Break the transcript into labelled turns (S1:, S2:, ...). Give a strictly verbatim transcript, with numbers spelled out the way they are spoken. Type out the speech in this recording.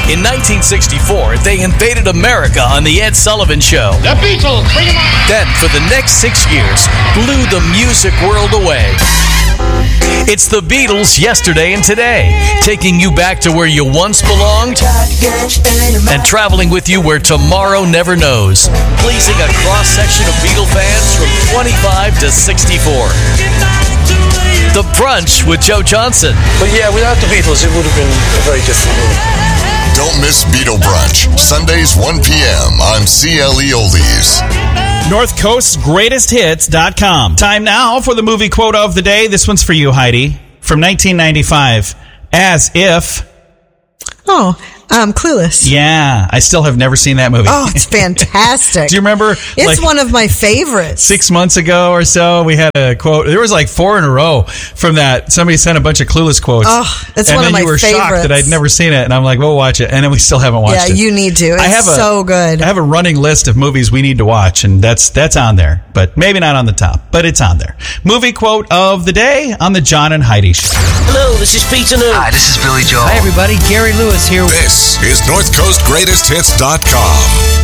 S1: In nineteen sixty-four, they invaded America on The Ed Sullivan Show.
S2: The Beatles, bring 'em on!
S1: Then, for the next six years, blew the music world away. It's the Beatles yesterday and today, taking you back to where you once belonged and traveling with you where tomorrow never knows. Pleasing a cross-section of Beatle fans from twenty-five to sixty-four. The Brunch with Joe Johnson.
S3: But yeah, without the Beatles, it would have been a very different world.
S4: Don't miss Beatle Brunch, Sundays one p.m. on C L E Oldies.
S5: North Coast's Greatest Hits dot com. Time now for the movie quote of the day. This one's for you, Heidi, from nineteen ninety-five. As if...
S6: Oh, um, Clueless.
S5: Yeah, I still have never seen that movie.
S6: Oh, it's fantastic.
S5: Do you remember?
S6: It's
S5: like,
S6: one of my favorites.
S5: Six months ago or so, we had a quote. There was like four in a row from that. Somebody sent a bunch of Clueless quotes.
S6: Oh, that's
S5: and
S6: one of my
S5: then you were
S6: favorites.
S5: shocked that I'd never seen it, and I'm like, we'll watch it. And then we still haven't watched
S6: yeah,
S5: it.
S6: Yeah, you need to. It's
S5: I have a,
S6: so good.
S5: I have a running list of movies we need to watch, and that's that's on there. But maybe not on the top, but it's on there. Movie quote of the day on the John and Heidi Show.
S7: Hello, this is Peter New.
S8: Hi, this is Billy Joel.
S7: Hi, everybody. Gary Lewis here.
S4: This is North Coast Greatest Hits dot com.